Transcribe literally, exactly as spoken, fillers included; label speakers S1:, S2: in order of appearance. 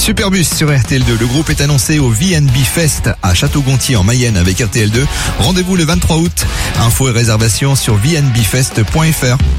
S1: Superbus sur R T L deux. Le groupe est annoncé au V and B Fest à Château-Gontier en Mayenne avec R T L deux. Rendez-vous le vingt-trois août. Infos et réservations sur v n b fest point f r.